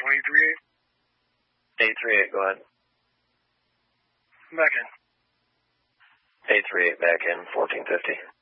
838. 838, go ahead. Back in. 838, back in, 1450.